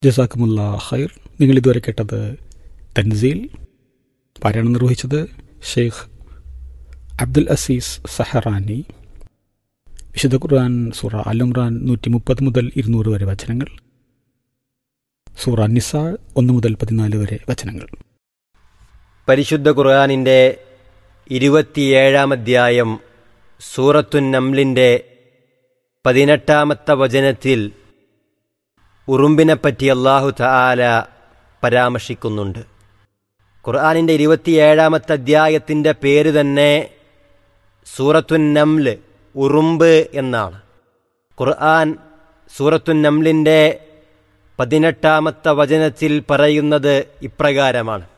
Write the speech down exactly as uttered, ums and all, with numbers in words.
ജസാക്കുമുള്ള ഖൈർ. നിങ്ങൾ ഇതുവരെ കേട്ടത് തൻസീൽ. പാരായണം നിർവഹിച്ചത് ഷെയ്ഖ് അബ്ദുൽ അസീസ് സഹറാനി. വിശുദ്ധ ഖുർആൻ സൂറ അൽ ഇംറാൻ നൂറ്റി മുപ്പത് മുതൽ ഇരുന്നൂറ് വരെ വചനങ്ങൾ, സൂറ നിസാ ഒന്ന് മുതൽ പതിനാല് വരെ വചനങ്ങൾ. പരിശുദ്ധ ഖുർആനിൻ്റെ ഇരുപത്തിയേഴാം അധ്യായം സൂറത്തുൻ നംലിൻ്റെ പതിനെട്ടാമത്തെ വചനത്തിൽ ഉറുമ്പിനെപ്പറ്റി അല്ലാഹു തആല പരാമർശിക്കുന്നുണ്ട്. ഖുർആനിൻ്റെ ഇരുപത്തിയേഴാമത്തെ അധ്യായത്തിൻ്റെ പേര് തന്നെ സൂറത്തുൻ നംല്, ഉറുമ്പ് എന്നാണ്. ഖുർആൻ സൂറത്തുൻ നംലിൻ്റെ പതിനെട്ടാമത്തെ വചനത്തിൽ പറയുന്നത് ഇപ്രകാരമാണ്: